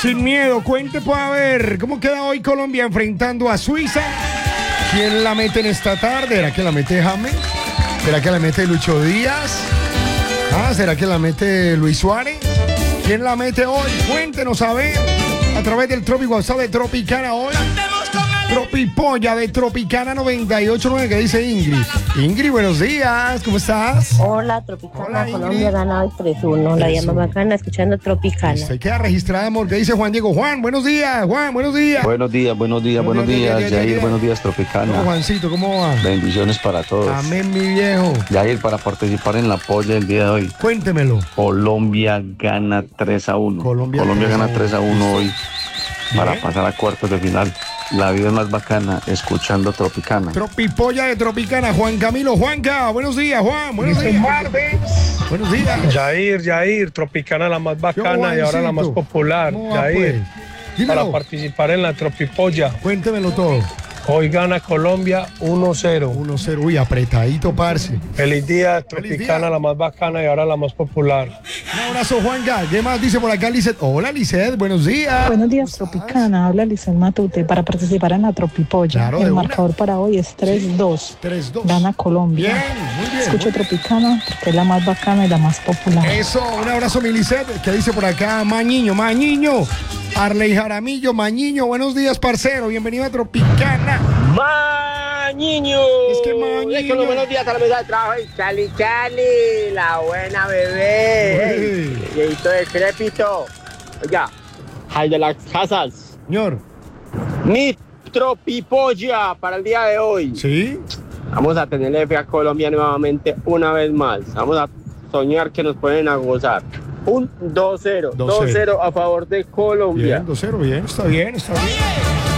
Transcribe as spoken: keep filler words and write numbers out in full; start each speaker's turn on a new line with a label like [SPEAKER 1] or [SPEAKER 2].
[SPEAKER 1] Sin miedo, cuente para ver cómo queda hoy Colombia enfrentando a Suiza. ¿Quién la mete en esta tarde? ¿Será que la mete James? ¿Será que la mete Lucho Díaz? Ah, ¿será que la mete Luis Suárez? ¿Quién la mete hoy? Cuéntenos a ver a través del Tropi WhatsApp de Tropicana hoy. Tropipolla de Tropicana noventa y ocho punto nueve, que dice Ingrid. Ingrid, buenos días, ¿cómo estás?
[SPEAKER 2] Hola, Tropicana. Hola, Colombia gana hoy tres uno. La llama bacana, escuchando Tropicana.
[SPEAKER 1] Se queda registrada, amor, que dice Juan Diego. Juan, buenos días, Juan, buenos días.
[SPEAKER 3] Buenos días, buenos días, buenos, buenos días, días, Jair, días. Buenos días, Tropicana.
[SPEAKER 1] ¿Cómo, Juancito, cómo va?
[SPEAKER 3] Bendiciones para todos.
[SPEAKER 1] Amén, mi viejo.
[SPEAKER 3] Jair, para participar en la polla el día de hoy.
[SPEAKER 1] Cuéntemelo.
[SPEAKER 3] Colombia gana tres a uno.
[SPEAKER 1] Colombia,
[SPEAKER 3] Colombia gana tres a uno hoy. Bien. Para pasar a cuartos de final. La vida es más bacana escuchando Tropicana.
[SPEAKER 1] Tropipolla de Tropicana. Juan Camilo, Juanca. Buenos días, Juan. Buenos días. Marvin. Buenos días.
[SPEAKER 4] Jair, Jair. Tropicana la más bacana y ahora la más popular. Jair. Pues? Para participar en la Tropipolla.
[SPEAKER 1] Cuéntemelo todo.
[SPEAKER 4] Hoy gana Colombia uno cero.
[SPEAKER 1] uno cero, uy, apretadito, parce.
[SPEAKER 4] Feliz día, Tropicana, día. La más bacana y ahora la más popular.
[SPEAKER 1] Un abrazo, Juanca. ¿Qué más dice por acá, Lizeth? Hola, Lizeth, buenos días.
[SPEAKER 5] Buenos días, Tropicana. Habla Lizeth Matute para participar en la Tropipolla. Claro, el marcador una. Para hoy es tres dos.
[SPEAKER 1] tres dos.
[SPEAKER 5] Gana Colombia.
[SPEAKER 1] Bien, muy bien.
[SPEAKER 5] Escucho
[SPEAKER 1] muy
[SPEAKER 5] Tropicana porque es la más bacana y la más popular.
[SPEAKER 1] Eso, un abrazo, mi Lizeth. ¿Qué dice por acá? Mañiño, Mañiño. Arley Jaramillo, Mañiño, buenos días, parcero. Bienvenido a Tropicana.
[SPEAKER 6] Mañiño.
[SPEAKER 1] Es que Mañiño.
[SPEAKER 6] Es que los buenos días a la mesa de trabajo. Y Chali, Chali, la buena bebé. Viejito decrépito. Oiga, al de las casas.
[SPEAKER 1] Señor.
[SPEAKER 6] Mi Tropipolla para el día de hoy.
[SPEAKER 1] Sí.
[SPEAKER 6] Vamos a tenerle fe a Colombia nuevamente una vez más. Vamos a soñar que nos pueden a gozar. Un dos cero. dos cero a favor de Colombia.
[SPEAKER 1] Bien, dos cero, bien, está bien, está bien.